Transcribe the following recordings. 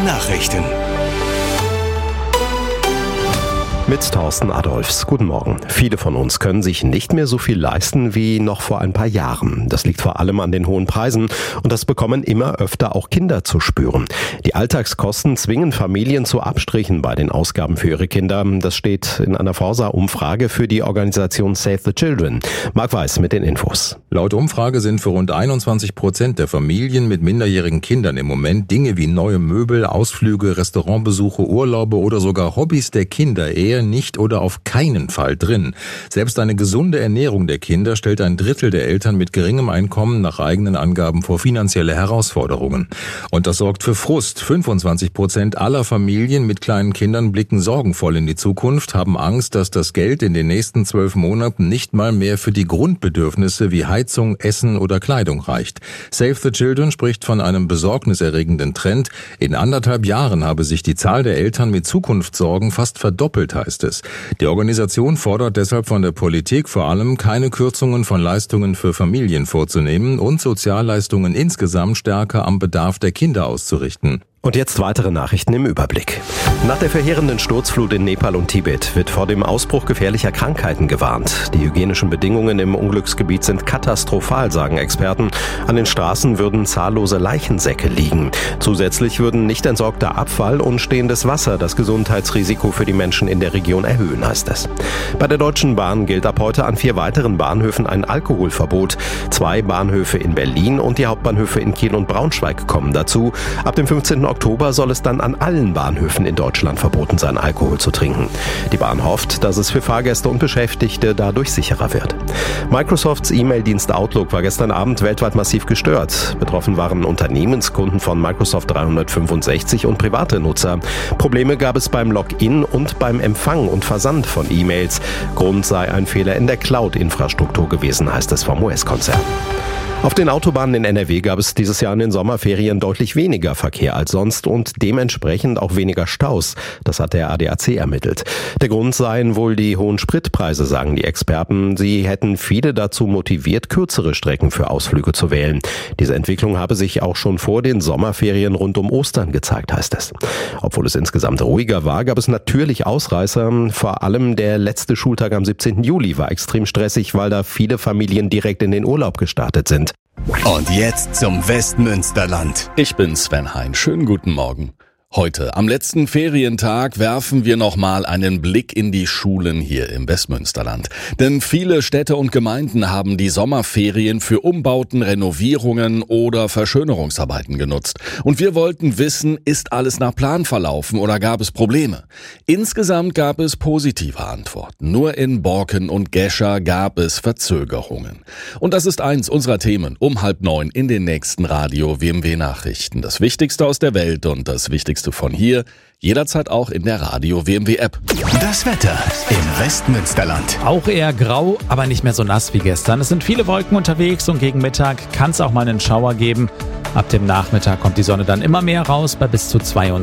Nachrichten. Mit Thorsten Adolfs. Guten Morgen. Viele von uns können sich nicht mehr so viel leisten wie noch vor ein paar Jahren. Das liegt vor allem an den hohen Preisen und das bekommen immer öfter auch Kinder zu spüren. Die Alltagskosten zwingen Familien zu Abstrichen bei den Ausgaben für ihre Kinder. Das steht in einer Forsa-Umfrage für die Organisation Save the Children. Marc Weiß mit den Infos. Laut Umfrage sind für rund 21% der Familien mit minderjährigen Kindern im Moment Dinge wie neue Möbel, Ausflüge, Restaurantbesuche, Urlaube oder sogar Hobbys der Kinder eher nicht oder auf keinen Fall drin. Selbst eine gesunde Ernährung der Kinder stellt ein Drittel der Eltern mit geringem Einkommen nach eigenen Angaben vor finanzielle Herausforderungen. Und das sorgt für Frust. 25% aller Familien mit kleinen Kindern blicken sorgenvoll in die Zukunft, haben Angst, dass das Geld in den nächsten 12 Monaten nicht mal mehr für die Grundbedürfnisse wie Heizung, Essen oder Kleidung reicht. Save the Children spricht von einem besorgniserregenden Trend. In 1,5 Jahren habe sich die Zahl der Eltern mit Zukunftssorgen fast verdoppelt, heißt es. Die Organisation fordert deshalb von der Politik vor allem, keine Kürzungen von Leistungen für Familien vorzunehmen und Sozialleistungen insgesamt stärker am Bedarf der Kinder auszurichten. Und jetzt weitere Nachrichten im Überblick. Nach der verheerenden Sturzflut in Nepal und Tibet wird vor dem Ausbruch gefährlicher Krankheiten gewarnt. Die hygienischen Bedingungen im Unglücksgebiet sind katastrophal, sagen Experten. An den Straßen würden zahllose Leichensäcke liegen. Zusätzlich würden nicht entsorgter Abfall und stehendes Wasser das Gesundheitsrisiko für die Menschen in der Region erhöhen, heißt es. Bei der Deutschen Bahn gilt ab heute an 4 weiteren Bahnhöfen ein Alkoholverbot. 2 Bahnhöfe in Berlin und die Hauptbahnhöfe in Kiel und Braunschweig kommen dazu. Ab dem 15. Oktober soll es dann an allen Bahnhöfen in Deutschland verboten sein, Alkohol zu trinken. Die Bahn hofft, dass es für Fahrgäste und Beschäftigte dadurch sicherer wird. Microsofts E-Mail-Dienst Outlook war gestern Abend weltweit massiv gestört. Betroffen waren Unternehmenskunden von Microsoft 365 und private Nutzer. Probleme gab es beim Login und beim Empfang und Versand von E-Mails. Grund sei ein Fehler in der Cloud-Infrastruktur gewesen, heißt es vom US-Konzern. Auf den Autobahnen in NRW gab es dieses Jahr in den Sommerferien deutlich weniger Verkehr als sonst und dementsprechend auch weniger Staus. Das hat der ADAC ermittelt. Der Grund seien wohl die hohen Spritpreise, sagen die Experten. Sie hätten viele dazu motiviert, kürzere Strecken für Ausflüge zu wählen. Diese Entwicklung habe sich auch schon vor den Sommerferien rund um Ostern gezeigt, heißt es. Obwohl es insgesamt ruhiger war, gab es natürlich Ausreißer. Vor allem der letzte Schultag am 17. Juli war extrem stressig, weil da viele Familien direkt in den Urlaub gestartet sind. Und jetzt zum Westmünsterland. Ich bin Sven Hein. Schönen guten Morgen. Heute, am letzten Ferientag, werfen wir nochmal einen Blick in die Schulen hier im Westmünsterland. Denn viele Städte und Gemeinden haben die Sommerferien für Umbauten, Renovierungen oder Verschönerungsarbeiten genutzt. Und wir wollten wissen, ist alles nach Plan verlaufen oder gab es Probleme? Insgesamt gab es positive Antworten. Nur in Borken und Gescher gab es Verzögerungen. Und das ist eins unserer Themen um 8:30 in den nächsten Radio WMW Nachrichten. Das Wichtigste aus der Welt und das Wichtigste von hier, jederzeit auch in der Radio WMW App. Das Wetter im Westmünsterland. Auch eher grau, aber nicht mehr so nass wie gestern. Es sind viele Wolken unterwegs und gegen Mittag kann es auch mal einen Schauer geben. Ab dem Nachmittag kommt die Sonne dann immer mehr raus bei bis zu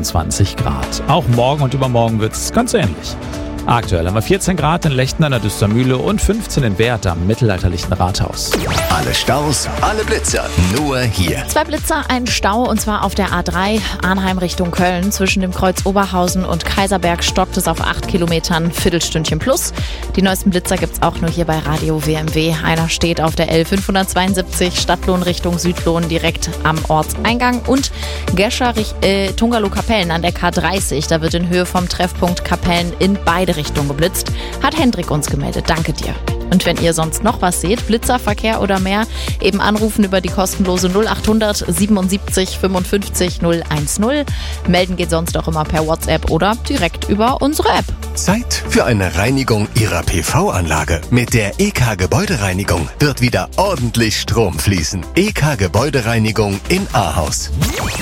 22 Grad. Auch morgen und übermorgen wird es ganz ähnlich. Aktuell haben wir 14 Grad in Lechten an der Düstermühle und 15 in Werth am mittelalterlichen Rathaus. Alle Staus, alle Blitzer, nur hier. 2 Blitzer, ein Stau und zwar auf der A3 Arnheim Richtung Köln. Zwischen dem Kreuz Oberhausen und Kaiserberg stockt es auf 8 Kilometern, Viertelstündchen plus. Die neuesten Blitzer gibt's auch nur hier bei Radio WMW. Einer steht auf der L572 Stadtlohn Richtung Südlohn direkt am Ortseingang und Gescher Tungalow Kapellen an der K30. Da wird in Höhe vom Treffpunkt Kapellen in beide Richtung geblitzt, hat Hendrik uns gemeldet. Danke dir. Und wenn ihr sonst noch was seht, Blitzerverkehr oder mehr, eben anrufen über die kostenlose 0800 77 55 010. Melden geht sonst auch immer per WhatsApp oder direkt über unsere App. Zeit für eine Reinigung Ihrer PV-Anlage. Mit der EK Gebäudereinigung wird wieder ordentlich Strom fließen. EK Gebäudereinigung in Ahaus.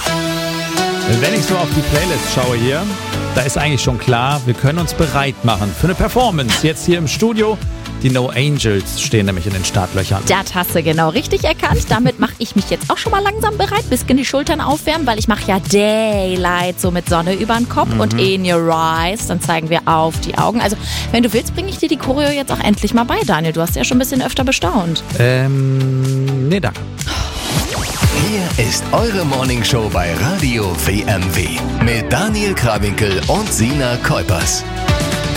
Wenn ich so auf die Playlist schaue hier, da ist eigentlich schon klar, wir können uns bereit machen für eine Performance. Jetzt hier im Studio. Die No Angels stehen nämlich in den Startlöchern. Das hast du genau richtig erkannt. Damit mache ich mich jetzt auch schon mal langsam bereit. Bisschen die Schultern aufwärmen, weil ich mache ja Daylight so mit Sonne über den Kopf und in your eyes. Dann zeigen wir auf die Augen. Also, wenn du willst, bringe ich dir die Choreo jetzt auch endlich mal bei, Daniel. Du hast ja schon ein bisschen öfter bestaunt. Nee, danke. Hier ist eure Morningshow bei Radio WMW mit Daniel Krawinkel und Sina Kuipers.